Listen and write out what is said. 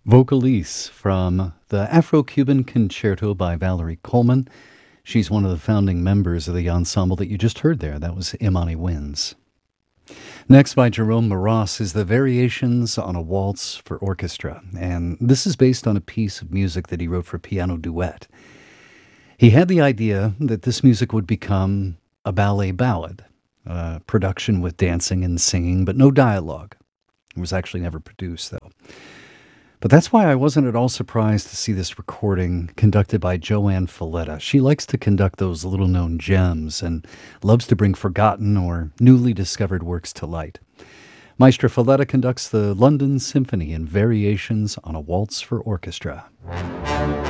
Vocalise from the Afro-Cuban Concerto by Valerie Coleman. She's one of the founding members of the ensemble that you just heard there. That was Imani Winds. Next by Jerome Maras is the Variations on a Waltz for Orchestra, and this is based on a piece of music that he wrote for piano duet. He had the idea that this music would become a ballet ballad, a production with dancing and singing, but no dialogue. It was actually never produced, though. But that's why I wasn't at all surprised to see this recording conducted by Joanne Falletta. She likes to conduct those little-known gems and loves to bring forgotten or newly discovered works to light. Maestra Falletta conducts the London Symphony in Variations on a Waltz for Orchestra.